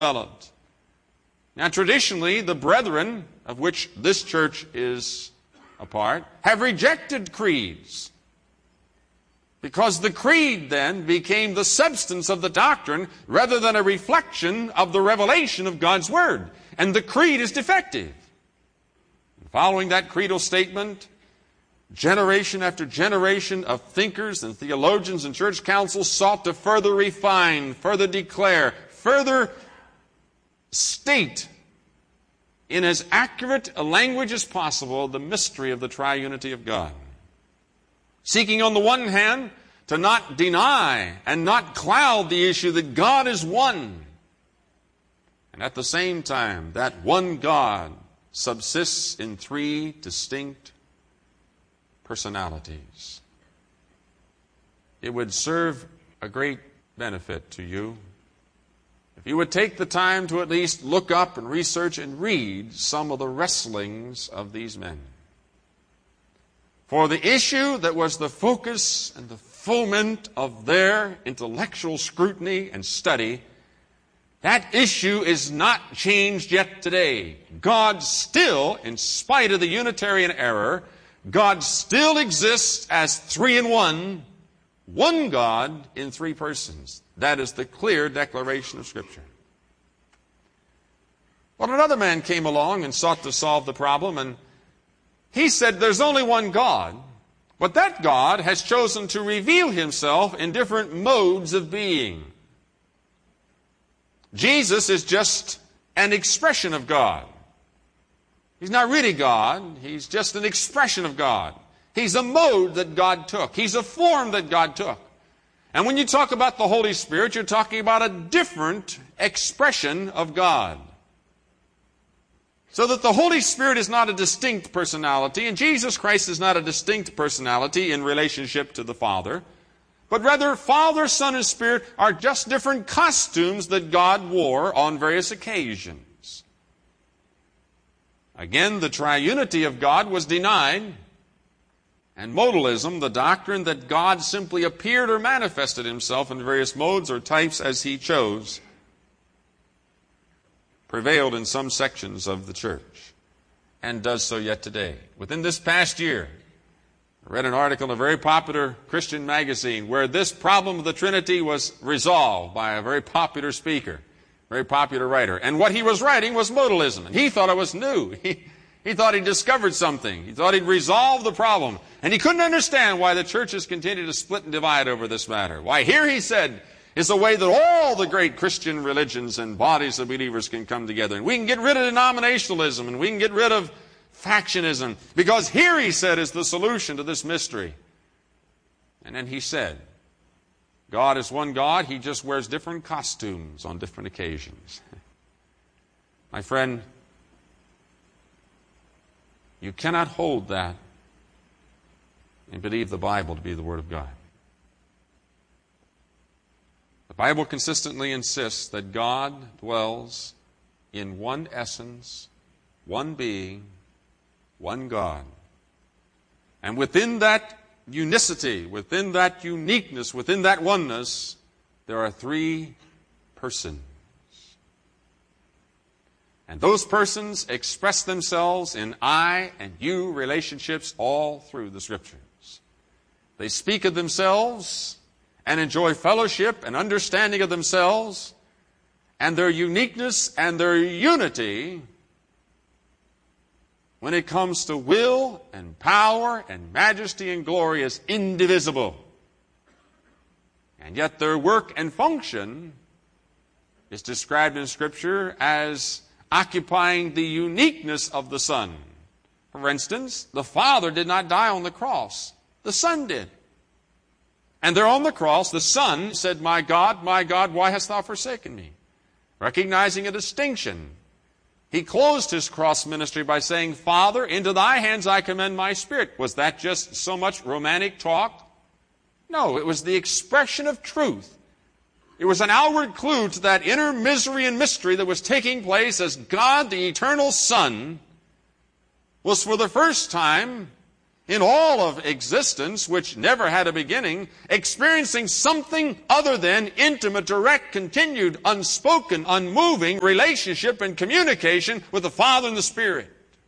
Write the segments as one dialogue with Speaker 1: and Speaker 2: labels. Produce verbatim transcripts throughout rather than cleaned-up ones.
Speaker 1: developed. Now, traditionally, the brethren, of which this church is a part, have rejected creeds, because the creed then became the substance of the doctrine rather than a reflection of the revelation of God's Word. And the creed is defective. Following that creedal statement, generation after generation of thinkers and theologians and church councils sought to further refine, further declare, further state in as accurate a language as possible the mystery of the triunity of God. Seeking on the one hand to not deny and not cloud the issue that God is one, and at the same time that one God subsists in three distinct personalities. It would serve a great benefit to you if you would take the time to at least look up and research and read some of the wrestlings of these men. For the issue that was the focus and the foment of their intellectual scrutiny and study, that issue is not changed yet today. God still, in spite of the Unitarian error, God still exists as three in one, one God in three persons. That is the clear declaration of Scripture. Well, another man came along and sought to solve the problem, and he said there's only one God, but that God has chosen to reveal himself in different modes of being. Jesus is just an expression of God. He's not really God. He's just an expression of God. He's a mode that God took. He's a form that God took. And when you talk about the Holy Spirit, you're talking about a different expression of God. So that the Holy Spirit is not a distinct personality, and Jesus Christ is not a distinct personality in relationship to the Father, but rather Father, Son, and Spirit are just different costumes that God wore on various occasions. Again, the triunity of God was denied, and modalism, the doctrine that God simply appeared or manifested himself in various modes or types as he chose, prevailed in some sections of the church, and does so yet today. Within this past year, I read an article in a very popular Christian magazine where this problem of the Trinity was resolved by a very popular speaker, very popular writer. And what he was writing was modalism, and he thought it was new. He, he thought he'd discovered something. He thought he'd resolved the problem. And he couldn't understand why the churches continued to split and divide over this matter. Why, here he said, is the way that all the great Christian religions and bodies of believers can come together. And we can get rid of denominationalism, and we can get rid of factionism, because here, he said, is the solution to this mystery. And then he said, God is one God. He just wears different costumes on different occasions. My friend, you cannot hold that and believe the Bible to be the Word of God. The Bible consistently insists that God dwells in one essence, one being, one God. And within that unicity, within that uniqueness, within that oneness, there are three persons. And those persons express themselves in I and you relationships all through the Scriptures. They speak of themselves and enjoy fellowship and understanding of themselves, and their uniqueness and their unity when it comes to will and power and majesty and glory is indivisible. And yet their work and function is described in Scripture as occupying the uniqueness of the Son. For instance, the Father did not die on the cross. The Son did. And there on the cross, the Son said, My God, my God, why hast thou forsaken me? Recognizing a distinction. He closed his cross ministry by saying, Father, into thy hands I commend my spirit. Was that just so much romantic talk? No, it was the expression of truth. It was an outward clue to that inner misery and mystery that was taking place as God, the eternal Son, was for the first time in all of existence, which never had a beginning, experiencing something other than intimate, direct, continued, unspoken, unmoving relationship and communication with the Father and the Spirit.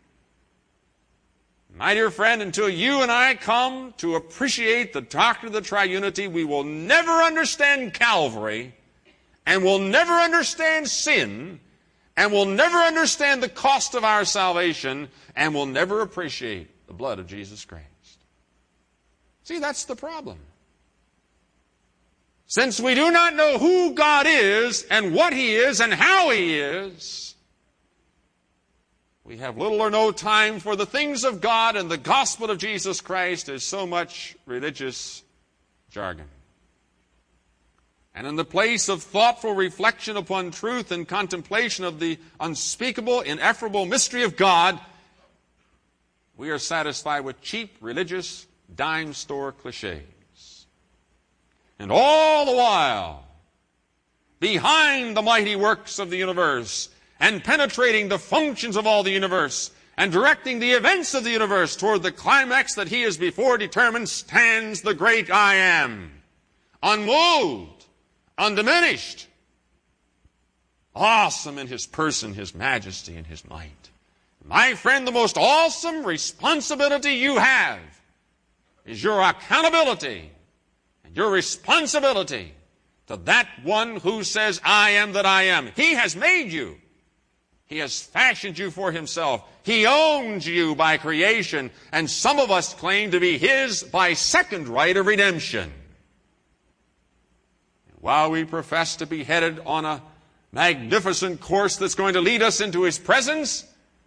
Speaker 1: My dear friend, until you and I come to appreciate the doctrine of the triunity, we will never understand Calvary, and will never understand sin, and will never understand the cost of our salvation, and will never appreciate the blood of Jesus Christ. See, that's the problem. Since we do not know who God is, and what He is, and how He is, we have little or no time for the things of God, and the gospel of Jesus Christ is so much religious jargon. And in the place of thoughtful reflection upon truth and contemplation of the unspeakable, ineffable mystery of God, we are satisfied with cheap, religious, dime store cliches. And all the while, behind the mighty works of the universe, and penetrating the functions of all the universe, and directing the events of the universe toward the climax that He has before determined, stands the great I Am, unmoved, undiminished, awesome in His person, His majesty, and His might. My friend, the most awesome responsibility you have is your accountability and your responsibility to that one who says, I am that I am. He has made you. He has fashioned you for Himself. He owns you by creation, and some of us claim to be His by second right of redemption. And while we profess to be headed on a magnificent course that's going to lead us into His presence,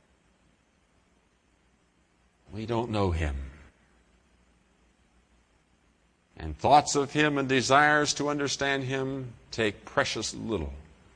Speaker 1: we don't know Him. And thoughts of Him and desires to understand Him take precious little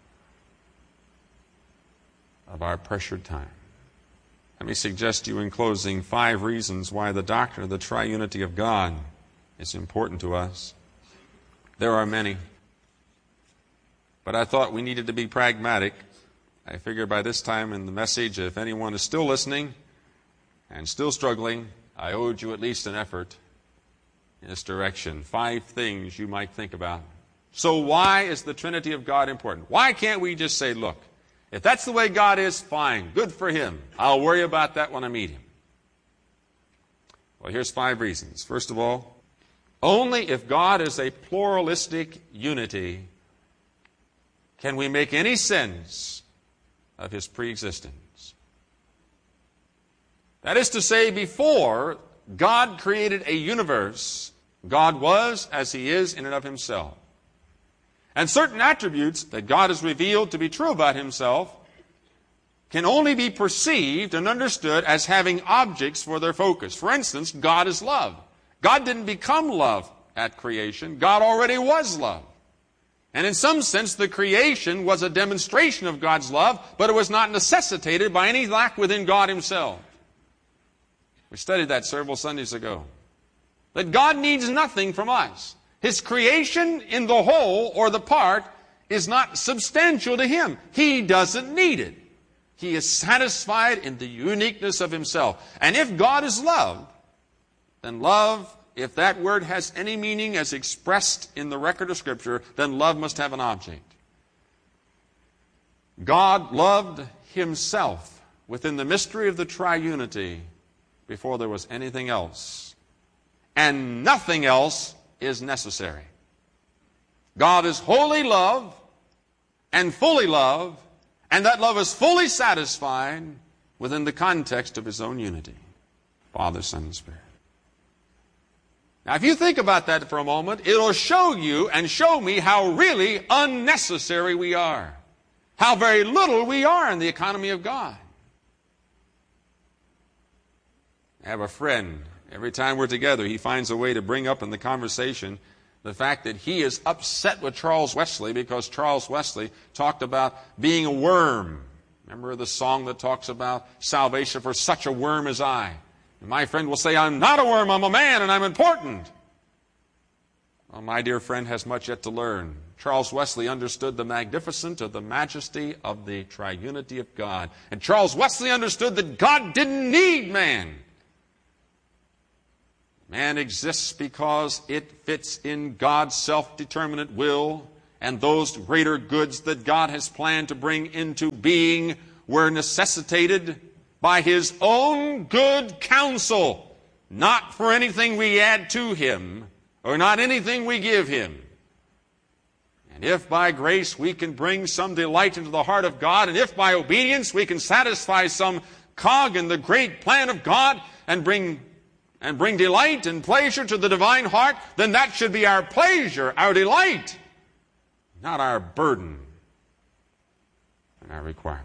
Speaker 1: of our pressured time. Let me suggest to you in closing five reasons why the doctrine of the triunity of God is important to us. There are many, but I thought we needed to be pragmatic. I figure by this time in the message, if anyone is still listening and still struggling, I owed you at least an effort in this direction. Five things you might think about. So why is the Trinity of God important? Why can't we just say, look, if that's the way God is, fine, good for Him. I'll worry about that when I meet Him. Well, here's five reasons. First of all, only if God is a pluralistic unity can we make any sense of His preexistence. That is to say, before God created a universe, God was as He is in and of Himself. And certain attributes that God has revealed to be true about Himself can only be perceived and understood as having objects for their focus. For instance, God is love. God didn't become love at creation. God already was love. And in some sense, the creation was a demonstration of God's love, but it was not necessitated by any lack within God Himself. We studied that several Sundays ago. That God needs nothing from us. His creation in the whole or the part is not substantial to Him. He doesn't need it. He is satisfied in the uniqueness of Himself. And if God is love, then love, if that word has any meaning as expressed in the record of Scripture, then love must have an object. God loved Himself within the mystery of the triunity before there was anything else. And nothing else is necessary. God is wholly love and fully love, and that love is fully satisfied within the context of His own unity. Father, Son, and Spirit. Now, if you think about that for a moment, it'll show you and show me how really unnecessary we are. How very little we are in the economy of God. I have a friend. Every time we're together, he finds a way to bring up in the conversation the fact that he is upset with Charles Wesley because Charles Wesley talked about being a worm. Remember the song that talks about salvation for such a worm as I? And my friend will say, I'm not a worm, I'm a man, and I'm important. Well, my dear friend has much yet to learn. Charles Wesley understood the magnificence of the majesty of the triunity of God. And Charles Wesley understood that God didn't need man. Man exists because it fits in God's self-determinate will, and those greater goods that God has planned to bring into being were necessitated by His own good counsel, not for anything we add to Him or not anything we give Him. And if by grace we can bring some delight into the heart of God, and if by obedience we can satisfy some cog in the great plan of God and bring and bring delight and pleasure to the divine heart, then that should be our pleasure, our delight, not our burden and our requirement.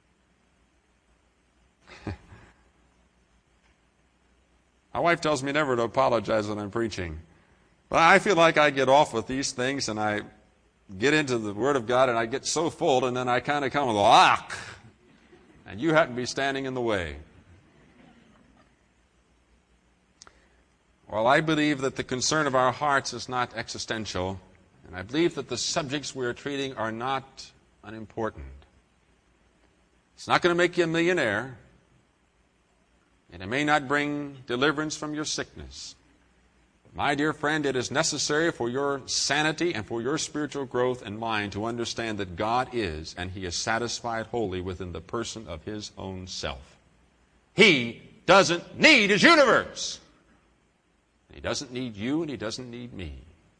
Speaker 1: My wife tells me never to apologize when I'm preaching. But I feel like I get off with these things and I get into the Word of God and I get so full and then I kind of come and go, ah! And you happen to be standing in the way. Well, I believe that the concern of our hearts is not existential, and I believe that the subjects we are treating are not unimportant. It's not going to make you a millionaire, and it may not bring deliverance from your sickness. My dear friend, it is necessary for your sanity and for your spiritual growth and mind to understand that God is, and He is satisfied wholly within the person of His own self. He doesn't need His universe. He doesn't need you, and He doesn't need me.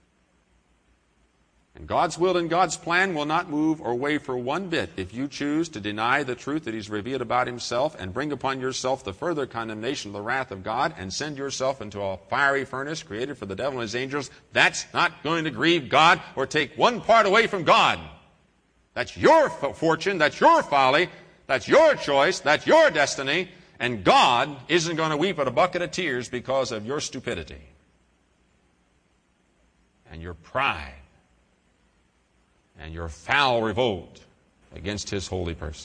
Speaker 1: And God's will and God's plan will not move or waver one bit if you choose to deny the truth that He's revealed about Himself and bring upon yourself the further condemnation of the wrath of God and send yourself into a fiery furnace created for the devil and his angels. That's not going to grieve God or take one part away from God. That's your fortune, that's your folly, that's your choice, that's your destiny, and God isn't going to weep at a bucket of tears because of your stupidity and your pride and your foul revolt against His holy person.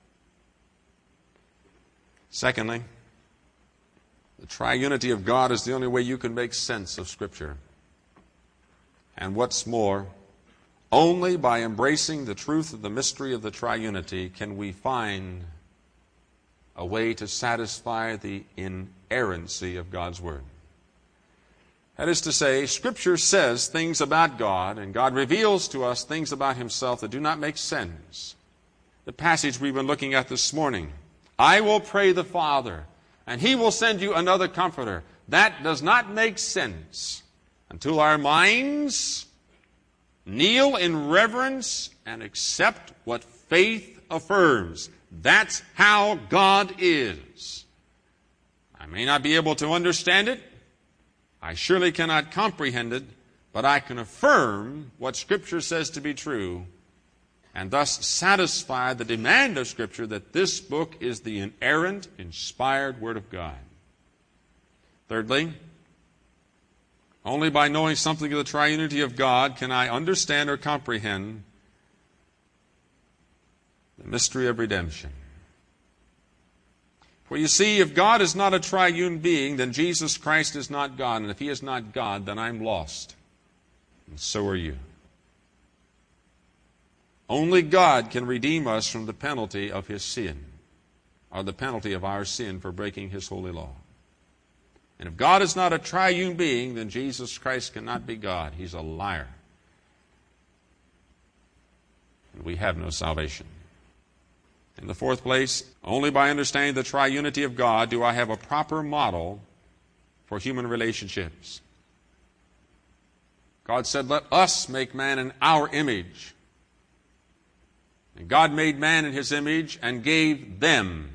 Speaker 1: Secondly, the triunity of God is the only way you can make sense of Scripture. And what's more, only by embracing the truth of the mystery of the triunity can we find a way to satisfy the inerrancy of God's Word. That is to say, Scripture says things about God, and God reveals to us things about Himself that do not make sense. The passage we've been looking at this morning, I will pray the Father, and He will send you another Comforter. That does not make sense until our minds kneel in reverence and accept what faith affirms. That's how God is. I may not be able to understand it. I surely cannot comprehend it, but I can affirm what Scripture says to be true and thus satisfy the demand of Scripture that this book is the inerrant, inspired Word of God. Thirdly, only by knowing something of the triunity of God can I understand or comprehend the mystery of redemption. For you see, if God is not a triune being, then Jesus Christ is not God. And if He is not God, then I'm lost. And so are you. Only God can redeem us from the penalty of His sin, or the penalty of our sin for breaking His holy law. And if God is not a triune being, then Jesus Christ cannot be God. He's a liar. And we have no salvation. In the fourth place, only by understanding the triunity of God do I have a proper model for human relationships. God said, let us make man in our image. And God made man in His image and gave them.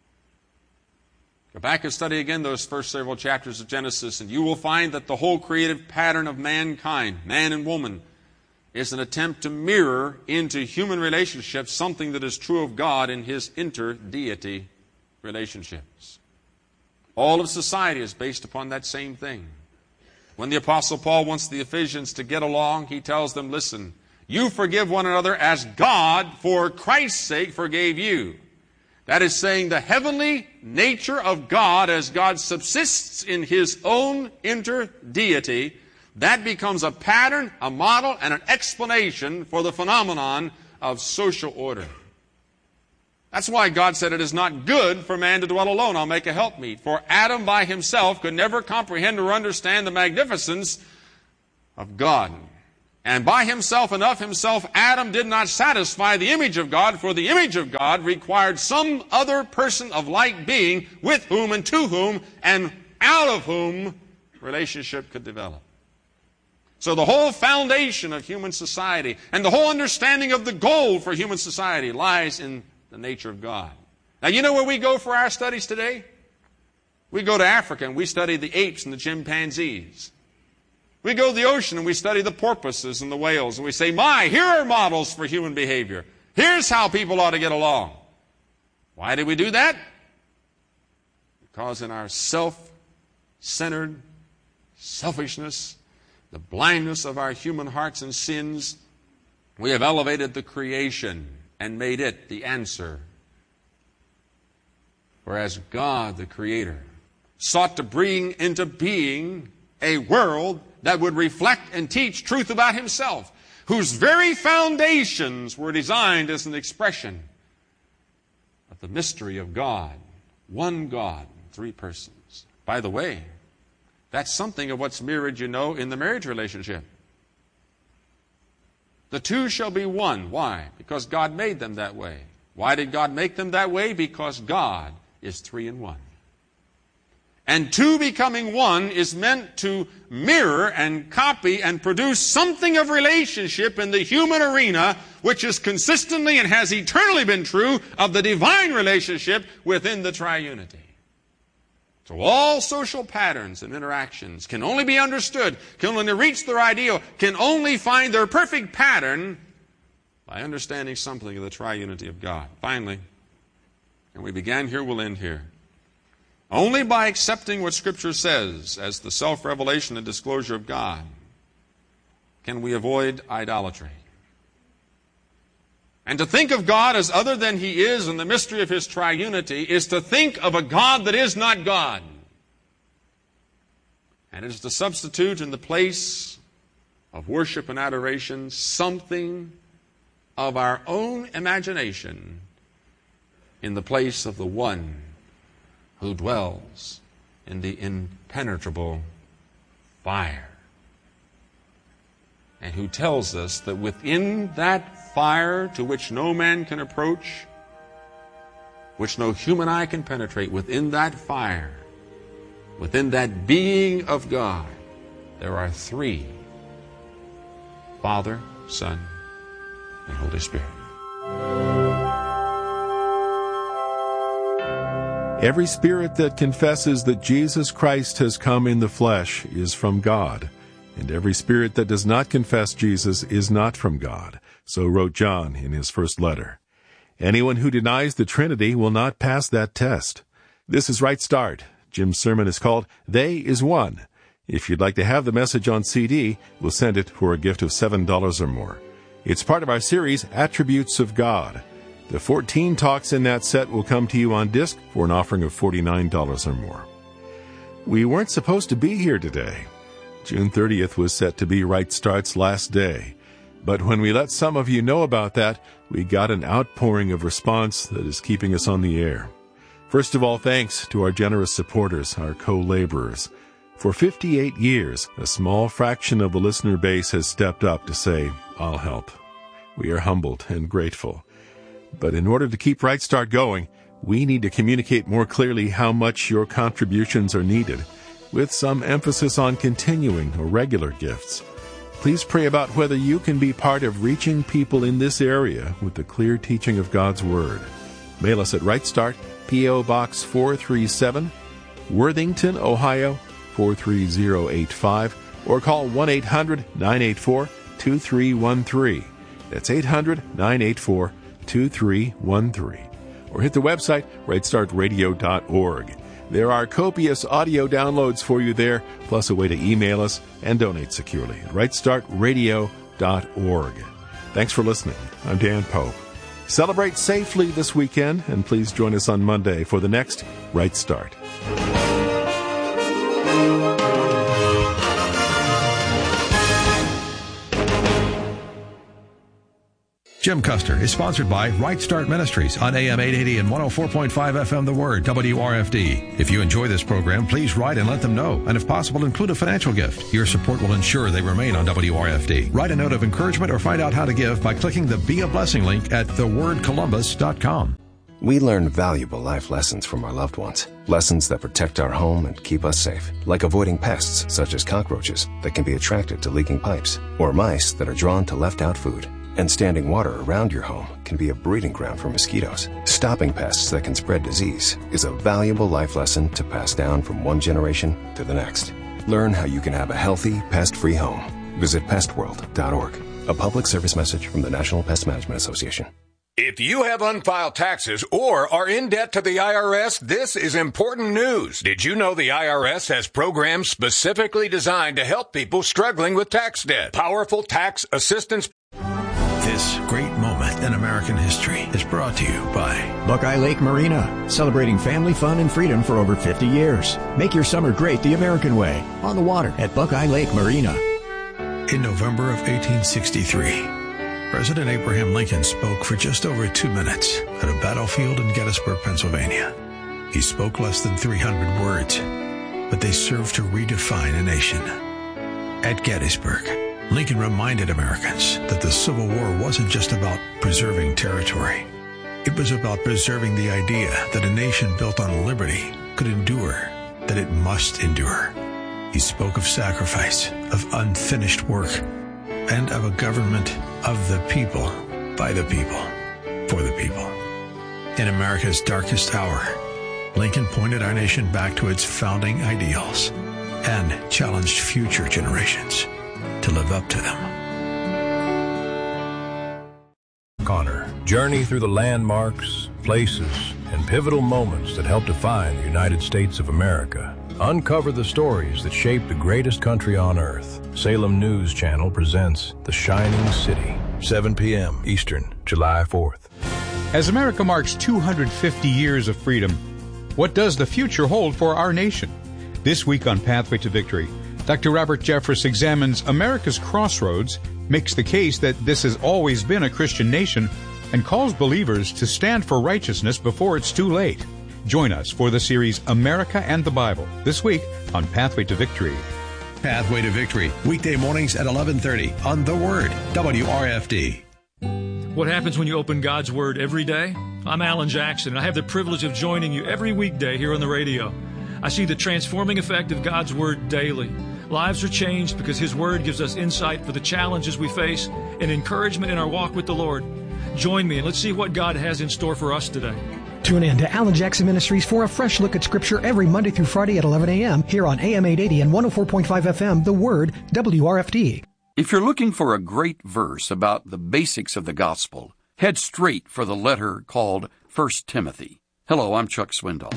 Speaker 1: Go back and study again those first several chapters of Genesis, and you will find that the whole creative pattern of mankind, man and woman, is an attempt to mirror into human relationships something that is true of God in His inter-deity relationships. All of society is based upon that same thing. When the Apostle Paul wants the Ephesians to get along, he tells them, listen, you forgive one another as God, for Christ's sake, forgave you. That is saying the heavenly nature of God as God subsists in His own inter-deity, that becomes a pattern, a model, and an explanation for the phenomenon of social order. That's why God said it is not good for man to dwell alone. I'll make a helpmeet. For Adam by himself could never comprehend or understand the magnificence of God. And by himself and of himself, Adam did not satisfy the image of God, for the image of God required some other person of like being with whom and to whom and out of whom relationship could develop. So the whole foundation of human society and the whole understanding of the goal for human society lies in the nature of God. Now, you know where we go for our studies today? We go to Africa and we study the apes and the chimpanzees. We go to the ocean and we study the porpoises and the whales, and we say, my, here are models for human behavior. Here's how people ought to get along. Why do we do that? Because in our self-centered selfishness, the blindness of our human hearts and sins, we have elevated the creation and made it the answer. Whereas God, the Creator, sought to bring into being a world that would reflect and teach truth about Himself, whose very foundations were designed as an expression of the mystery of God, one God, three persons. By the way, that's something of what's mirrored, you know, in the marriage relationship. The two shall be one. Why? Because God made them that way. Why did God make them that way? Because God is three in one. And two becoming one is meant to mirror and copy and produce something of relationship in the human arena, which is consistently and has eternally been true of the divine relationship within the triunity. So all social patterns and interactions can only be understood, can only reach their ideal, can only find their perfect pattern by understanding something of the triunity of God. Finally, and we began here, we'll end here. Only by accepting what Scripture says as the self-revelation and disclosure of God can we avoid idolatry. And to think of God as other than He is in the mystery of His triunity is to think of a God that is not God. And it is to substitute in the place of worship and adoration something of our own imagination in the place of the one who dwells in the impenetrable fire, and who tells us that within that fire to which no man can approach, which no human eye can penetrate, within that fire, within that being of God, there are three: Father, Son, and Holy Spirit.
Speaker 2: Every spirit that confesses that Jesus Christ has come in the flesh is from God, and every spirit that does not confess Jesus is not from God. So wrote John in his first letter. Anyone who denies the Trinity will not pass that test. This is Right Start. Jim's sermon is called They Is One. If you'd like to have the message on C D, we'll send it for a gift of seven dollars or more. It's part of our series, Attributes of God. The fourteen talks in that set will come to you on disc for an offering of forty-nine dollars or more. We weren't supposed to be here today. June thirtieth was set to be Right Start's last day. But when we let some of you know about that, we got an outpouring of response that is keeping us on the air. First of all, thanks to our generous supporters, our co-laborers. For fifty-eight years, a small fraction of the listener base has stepped up to say, I'll help. We are humbled and grateful. But in order to keep Right Start going, we need to communicate more clearly how much your contributions are needed, with some emphasis on continuing or regular gifts. Please pray about whether you can be part of reaching people in this area with the clear teaching of God's Word. Mail us at Right Start, P O Box four three seven, Worthington, Ohio, four three zero eight five, or call one eight hundred nine eight four two three one three. That's eight hundred nine eight four two three one three. Or hit the website, right start radio dot org. There are copious audio downloads for you there, plus a way to email us and donate securely at right start radio dot org. Thanks for listening. I'm Dan Pope. Celebrate safely this weekend, and please join us on Monday for the next Right Start.
Speaker 3: Jim Custer is sponsored by Right Start Ministries on A M eight eighty and one oh four point five F M The Word, W R F D. If you enjoy this program, please write and let them know. And if possible, include a financial gift. Your support will ensure they remain on W R F D. Write a note of encouragement or find out how to give by clicking the Be a Blessing link at the word columbus dot com.
Speaker 4: We learn valuable life lessons from our loved ones. Lessons that protect our home and keep us safe. Like avoiding pests such as cockroaches that can be attracted to leaking pipes, or mice that are drawn to left-out food. And standing water around your home can be a breeding ground for mosquitoes. Stopping pests that can spread disease is a valuable life lesson to pass down from one generation to the next. Learn how you can have a healthy, pest-free home. Visit pest world dot org. A public service message from the National Pest Management Association.
Speaker 5: If you have unfiled taxes or are in debt to the I R S, this is important news. Did you know the I R S has programs specifically designed to help people struggling with tax debt? Powerful tax assistance.
Speaker 3: This great moment in American history is brought to you by
Speaker 6: Buckeye Lake Marina, celebrating family fun and freedom for over fifty years. Make your summer great the American way, on the water at Buckeye Lake Marina.
Speaker 3: In November of eighteen sixty-three, President Abraham Lincoln spoke for just over two minutes at a battlefield in Gettysburg, Pennsylvania. He spoke less than three hundred words, but they served to redefine a nation. At Gettysburg, Lincoln reminded Americans that the Civil War wasn't just about preserving territory. It was about preserving the idea that a nation built on liberty could endure, that it must endure. He spoke of sacrifice, of unfinished work, and of a government of the people, by the people, for the people. In America's darkest hour, Lincoln pointed our nation back to its founding ideals and challenged future generations to live up to them.
Speaker 7: Connor, journey through the landmarks, places, and pivotal moments that help define the United States of America. Uncover the stories that shape the greatest country on earth. Salem News Channel presents The Shining City, seven p.m. Eastern, July fourth.
Speaker 8: As America marks two hundred fifty years of freedom, what does the future hold for our nation? This week on Pathway to Victory, Doctor Robert Jeffress examines America's crossroads, makes the case that this has always been a Christian nation, and calls believers to stand for righteousness before it's too late. Join us for the series America and the Bible this week on Pathway to Victory.
Speaker 3: Pathway to Victory, weekday mornings at eleven thirty on The Word, W R F D.
Speaker 9: What happens when you open God's Word every day? I'm Alan Jackson, and I have the privilege of joining you every weekday here on the radio. I see the transforming effect of God's Word daily. Lives are changed because His Word gives us insight for the challenges we face and encouragement in our walk with the Lord. Join me and let's see what God has in store for us today.
Speaker 10: Tune in to Alan Jackson Ministries for a fresh look at Scripture every Monday through Friday at eleven a.m. here on A M eight eighty and one oh four point five F M, The Word, W R F D.
Speaker 11: If you're looking for a great verse about the basics of the gospel, head straight for the letter called First Timothy. Hello, I'm Chuck Swindoll.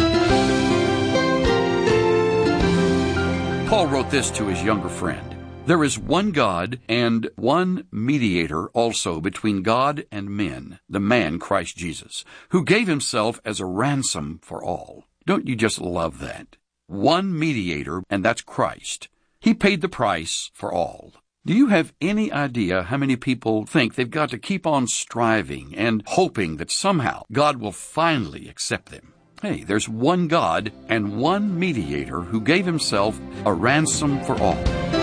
Speaker 11: Paul wrote this to his younger friend. There is one God and one mediator also between God and men, the man Christ Jesus, who gave himself as a ransom for all. Don't you just love that? One mediator, and that's Christ. He paid the price for all. Do you have any idea how many people think they've got to keep on striving and hoping that somehow God will finally accept them? Hey, there's one God and one mediator who gave himself a ransom for all.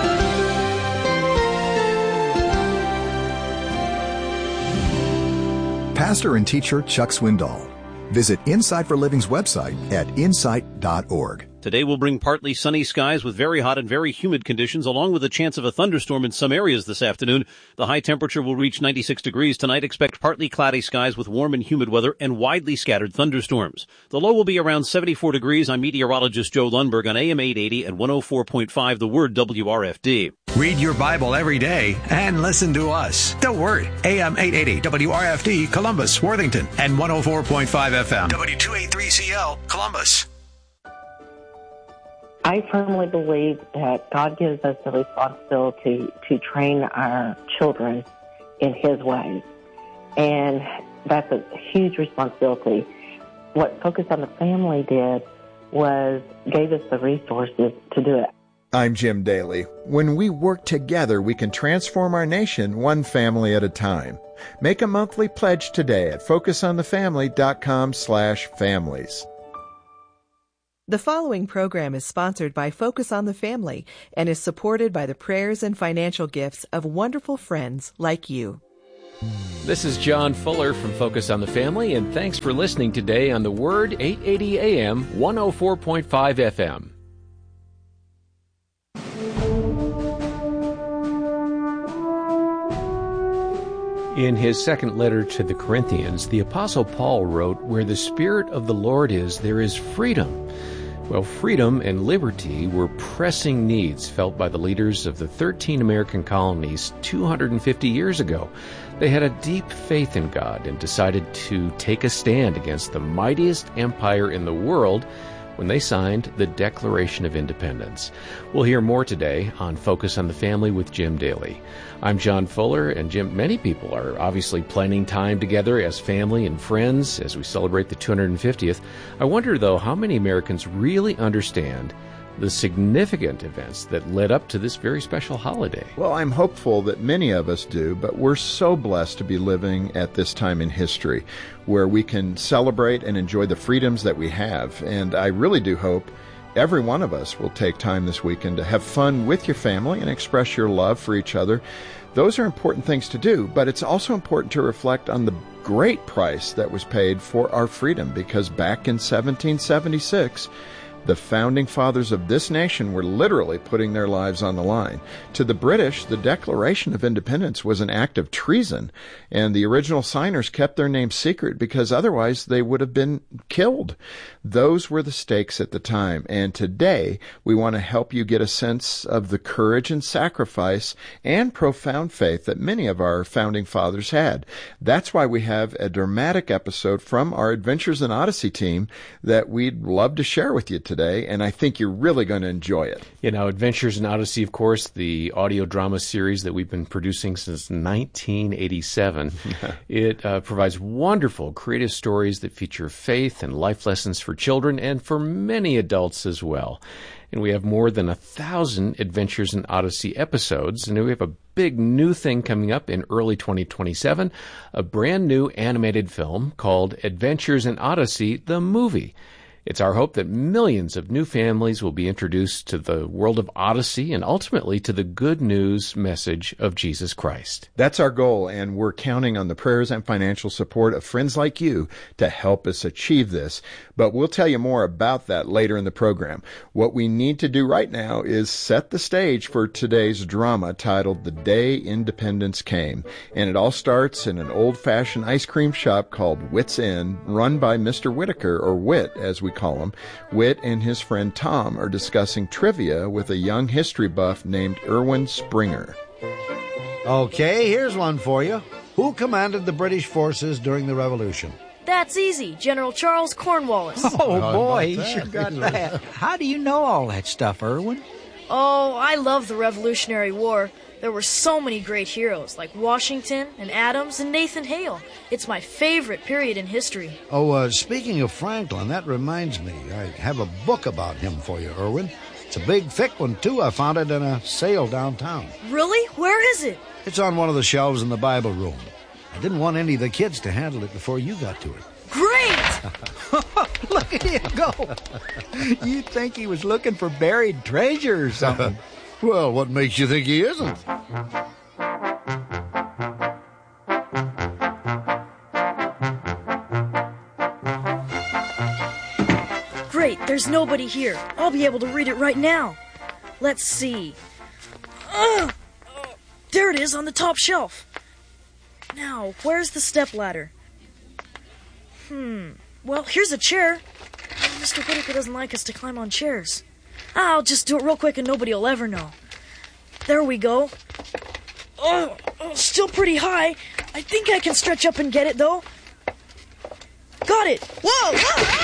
Speaker 12: Pastor and teacher Chuck Swindoll. Visit Insight for Living's website at insight dot org.
Speaker 13: Today will bring partly sunny skies with very hot and very humid conditions, along with a chance of a thunderstorm in some areas this afternoon. The high temperature will reach ninety-six degrees. Tonight, expect partly cloudy skies with warm and humid weather and widely scattered thunderstorms. The low will be around seventy-four degrees. I'm meteorologist Joe Lundberg on A M eight eighty and one oh four point five, The Word, W R F D.
Speaker 3: Read your Bible every day and listen to us. The Word, A M eight eighty, W R F D, Columbus, Worthington, and one oh four point five F M, W two eighty-three C L, Columbus.
Speaker 14: I firmly believe that God gives us the responsibility to train our children in His ways. And that's a huge responsibility. What Focus on the Family did was gave us the resources to do it.
Speaker 15: I'm Jim Daly. When we work together, we can transform our nation one family at a time. Make a monthly pledge today at focusonthefamily.com slash families.
Speaker 16: The following program is sponsored by Focus on the Family and is supported by the prayers and financial gifts of wonderful friends like you.
Speaker 17: This is John Fuller from Focus on the Family, and thanks for listening today on The Word, eight eighty A M, one oh four point five F M. In his second letter to the Corinthians, the Apostle Paul wrote, "Where the Spirit of the Lord is, there is freedom." Well, freedom and liberty were pressing needs felt by the leaders of the thirteen American colonies two hundred fifty years ago. They had a deep faith in God and decided to take a stand against the mightiest empire in the world when they signed the Declaration of Independence. We'll hear more today on Focus on the Family with Jim Daly. I'm John Fuller, and Jim, many people are obviously planning time together as family and friends as we celebrate the two hundred fiftieth. I wonder, though, how many Americans really understand the significant events that led up to this very special holiday.
Speaker 15: Well, I'm hopeful that many of us do, but we're so blessed to be living at this time in history where we can celebrate and enjoy the freedoms that we have. And I really do hope every one of us will take time this weekend to have fun with your family and express your love for each other. Those are important things to do, but it's also important to reflect on the great price that was paid for our freedom, because back in seventeen seventy-six, the founding fathers of this nation were literally putting their lives on the line. To the British, the Declaration of Independence was an act of treason, and the original signers kept their names secret because otherwise they would have been killed. Those were the stakes at the time, and today we want to help you get a sense of the courage and sacrifice and profound faith that many of our founding fathers had. That's why we have a dramatic episode from our Adventures in Odyssey team that we'd love to share with you today, and I think you're really going to enjoy it.
Speaker 17: You know, Adventures in Odyssey, of course, the audio drama series that we've been producing since nineteen eighty-seven. It uh, provides wonderful creative stories that feature faith and life lessons for children and for many adults as well. And we have more than a thousand Adventures in Odyssey episodes, and we have a big new thing coming up in early twenty twenty-seven, a brand new animated film called Adventures in Odyssey, the movie. It's our hope that millions of new families will be introduced to the world of Odyssey and ultimately to the good news message of Jesus Christ.
Speaker 15: That's our goal, and we're counting on the prayers and financial support of friends like you to help us achieve this. But we'll tell you more about that later in the program. What we need to do right now is set the stage for today's drama titled The Day Independence Came. And it all starts in an old-fashioned ice cream shop called Wit's End, run by Mister Whitaker, or Wit as we call him. Wit and his friend Tom are discussing trivia with a young history buff named Erwin Springer.
Speaker 18: Okay, here's one for you. Who commanded the British forces during the Revolution?
Speaker 19: That's easy. General Charles Cornwallis.
Speaker 20: Oh, boy, he sure got that. How do you know all that stuff, Erwin?
Speaker 19: Oh, I love the Revolutionary War. There were so many great heroes, like Washington and Adams and Nathan Hale. It's my favorite period in history.
Speaker 18: Oh, uh, speaking of Franklin, that reminds me. I have a book about him for you, Erwin. It's a big, thick one, too. I found it in a sale downtown.
Speaker 19: Really? Where is it?
Speaker 18: It's on one of the shelves in the Bible room. I didn't want any of the kids to handle it before you got to it.
Speaker 19: Great!
Speaker 20: Look at him go. You'd think he was looking for buried treasure or something.
Speaker 18: Well, what makes you think he isn't?
Speaker 19: Great, there's nobody here. I'll be able to read it right now. Let's see. Uh, there it is on the top shelf. Now, where's the stepladder? Hmm, well, here's a chair. Mister Whitaker doesn't like us to climb on chairs. I'll just do it real quick and nobody will ever know. There we go. Oh, oh, still pretty high. I think I can stretch up and get it, though. Got it. Whoa!